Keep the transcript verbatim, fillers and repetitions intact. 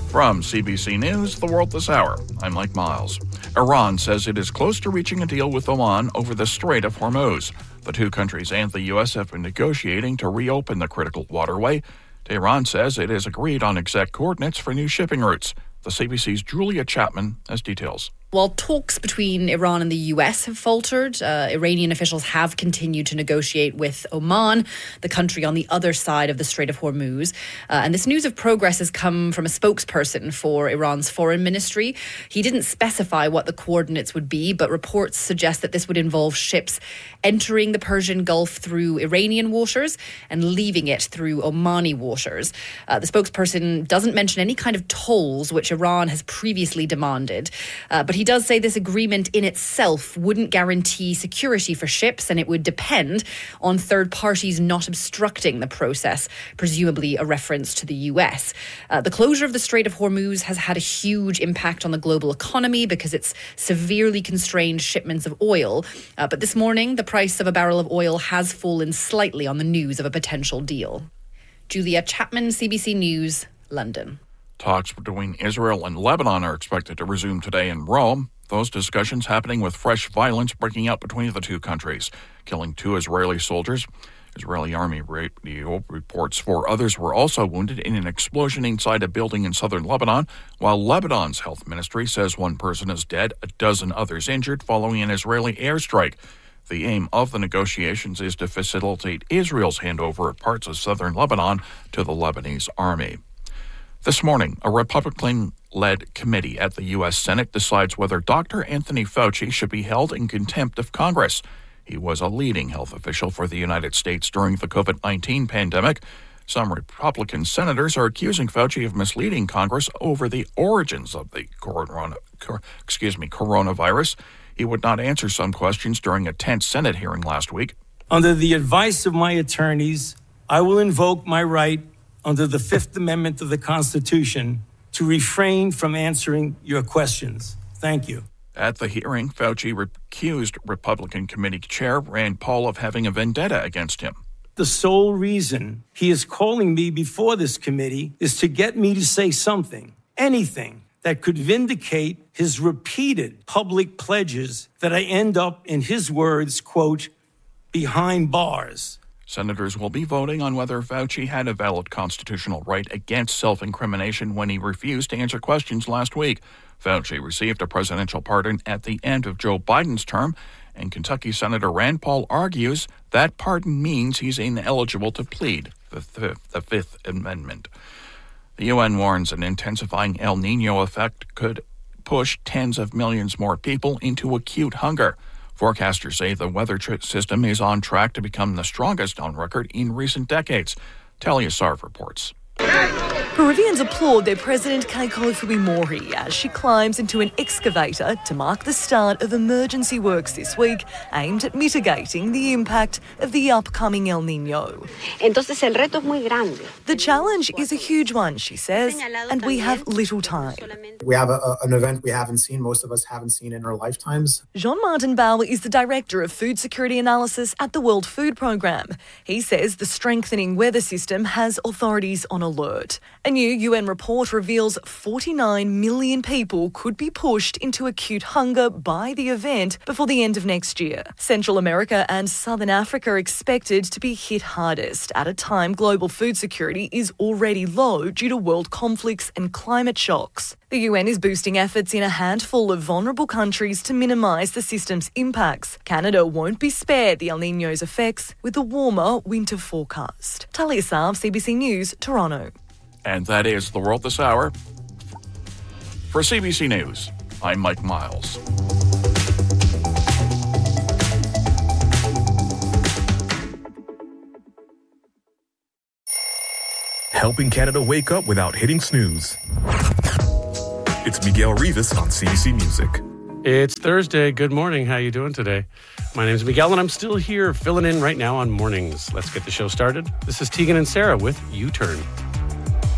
From C B C News, The World This Hour, I'm Mike Miles. Iran says it is close to reaching a deal with Oman over the Strait of Hormuz. The two countries and the U S have been negotiating to reopen the critical waterway. Tehran says it has agreed on exact coordinates for new shipping routes. The C B C's Julia Chapman has details. While talks between Iran and the U S have faltered, uh, Iranian officials have continued to negotiate with Oman, the country on the other side of the Strait of Hormuz. Uh, and this news of progress has come from a spokesperson for Iran's foreign ministry. He didn't specify what the coordinates would be, but reports suggest that this would involve ships entering the Persian Gulf through Iranian waters and leaving it through Omani waters. Uh, the spokesperson doesn't mention any kind of tolls, which Iran has previously demanded. Uh, but he does say this agreement in itself wouldn't guarantee security for ships, and it would depend on third parties not obstructing the process, presumably a reference to the U S. Uh, the closure of the Strait of Hormuz has had a huge impact on the global economy because it's severely constrained shipments of oil. Uh, but this morning, the price of a barrel of oil has fallen slightly on the news of a potential deal. Julia Chapman, C B C News, London. Talks between Israel and Lebanon are expected to resume today in Rome. Those discussions happening with fresh violence breaking out between the two countries, killing two Israeli soldiers. Israeli army radio reports four others were also wounded in an explosion inside a building in southern Lebanon, while Lebanon's health ministry says one person is dead, a dozen others injured following an Israeli airstrike. The aim of the negotiations is to facilitate Israel's handover of parts of southern Lebanon to the Lebanese army. This morning, a Republican-led committee at the U S Senate decides whether Doctor Anthony Fauci should be held in contempt of Congress. He was a leading health official for the United States during the covid nineteen pandemic. Some Republican senators are accusing Fauci of misleading Congress over the origins of the corona, excuse me, coronavirus. He would not answer some questions during a tense Senate hearing last week. Under the advice of my attorneys, I will invoke my right under the Fifth Amendment of the Constitution to refrain from answering your questions. Thank you. At the hearing, Fauci accused Republican Committee Chair Rand Paul of having a vendetta against him. The sole reason he is calling me before this committee is to get me to say something, anything, that could vindicate his repeated public pledges that I end up, in his words, quote, behind bars. Senators will be voting on whether Fauci had a valid constitutional right against self-incrimination when he refused to answer questions last week. Fauci received a presidential pardon at the end of Joe Biden's term, and Kentucky Senator Rand Paul argues that pardon means he's ineligible to plead the, th- the Fifth Amendment. The U N warns an intensifying El Nino effect could push tens of millions more people into acute hunger. Forecasters say the weather tr- system is on track to become the strongest on record in recent decades. Talia Sarv reports. Peruvians applaud their president Keiko Fujimori as she climbs into an excavator to mark the start of emergency works this week aimed at mitigating the impact of the upcoming El Nino. Entonces el reto es muy grande. The challenge is a huge one, she says, and we have little time. We have a, an event we haven't seen, most of us haven't seen in our lifetimes. Jean-Martin Bauer is the Director of Food Security Analysis at the World Food Programme. He says the strengthening weather system has authorities on alert. A new U N report reveals forty-nine million people could be pushed into acute hunger by the event before the end of next year. Central America and Southern Africa are expected to be hit hardest at a time global food security is already low due to world conflicts and climate shocks. The U N is boosting efforts in a handful of vulnerable countries to minimise the system's impacts. Canada won't be spared the El Niño's effects with a warmer winter forecast. Talia Sarv, C B C News, Toronto. And that is The World This Hour. For C B C News, I'm Mike Miles. Helping Canada wake up without hitting snooze. It's Miguel Rivas on C B C Music. It's Thursday. Good morning. How you doing today? My name is Miguel, and I'm still here filling in right now on mornings. Let's get the show started. This is Tegan and Sarah with U-Turn.